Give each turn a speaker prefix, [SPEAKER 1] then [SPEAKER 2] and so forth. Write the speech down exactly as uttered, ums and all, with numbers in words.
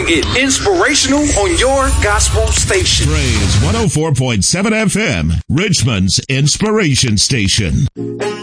[SPEAKER 1] it. Inspirational on your gospel station.
[SPEAKER 2] Praise one oh four point seven F M, Richmond's inspiration station.